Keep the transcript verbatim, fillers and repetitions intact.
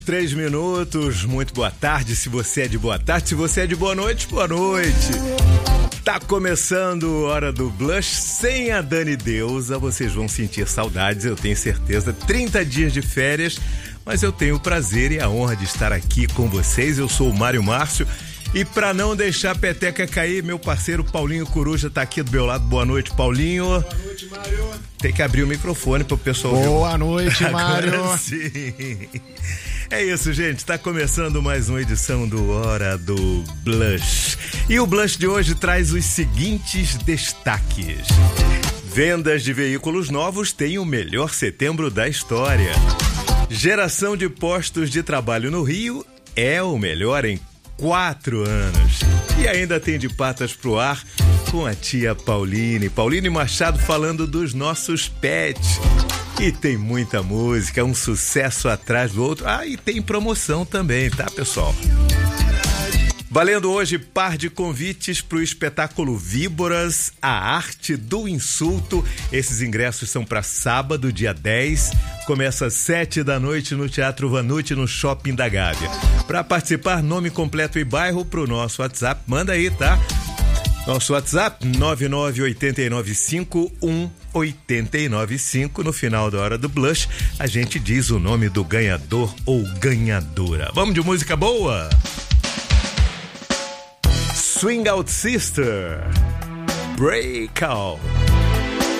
Três minutos, muito boa tarde, se você é de boa tarde, se você é de boa noite, boa noite. Tá começando Hora do Blush sem a Dani Deusa, vocês vão sentir saudades, eu tenho certeza, trinta dias de férias, mas eu tenho o prazer e a honra de estar aqui com vocês, eu sou o Mário Márcio. E pra não deixar a peteca cair, meu parceiro Paulinho Coruja tá aqui do meu lado. Boa noite, Paulinho. Boa noite, Mário. Tem que abrir o microfone pro pessoal ouvir. Boa noite, Mário. Agora sim. É isso, gente. Tá começando mais uma edição do Hora do Blush. E o Blush de hoje traz os seguintes destaques. Vendas de veículos novos têm o melhor setembro da história. Geração de postos de trabalho no Rio é o melhor em quatro anos. E ainda tem de patas pro ar com a tia Pauline. Pauline Machado falando dos nossos pets. E tem muita música, um sucesso atrás do outro. Ah, e tem promoção também, tá, pessoal? Valendo hoje par de convites para o espetáculo Víboras, a arte do insulto. Esses ingressos são para sábado, dia dez. Começa às sete da noite no Teatro Vanucci, no Shopping da Gávea. Para participar, nome completo e bairro pro nosso WhatsApp. Manda aí, tá? Nosso WhatsApp, nove nove oito nove cinco um oito nove cinco. No final da Hora do Blush, a gente diz o nome do ganhador ou ganhadora. Vamos de música boa? Swing Out Sister, Break Out.